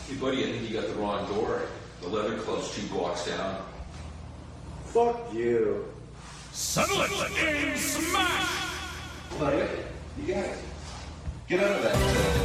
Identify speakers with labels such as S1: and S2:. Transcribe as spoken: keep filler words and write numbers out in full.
S1: Hey, buddy, I think you got the wrong door. The leather club's two blocks down.
S2: Fuck you.
S3: Settle it! Game smash!
S1: Buddy, you got it. Get out of that.